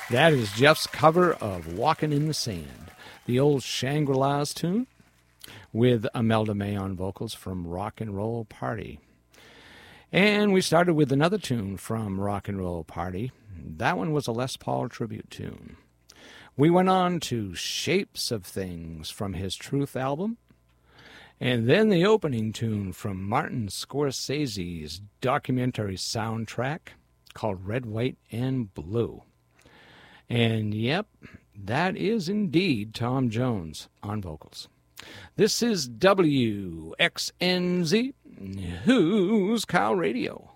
That is Jeff's cover of Walking in the Sand, the old Shangri-La's tune, with Imelda May on vocals from Rock and Roll Party. And we started with another tune from Rock and Roll Party. That one was a Les Paul tribute tune. We went on to Shapes of Things from his Truth album. And then the opening tune from Martin Scorsese's documentary soundtrack called Red, White, and Blue. And yep, that is indeed Tom Jones on vocals. This is WXNZ, Who's Cow Radio.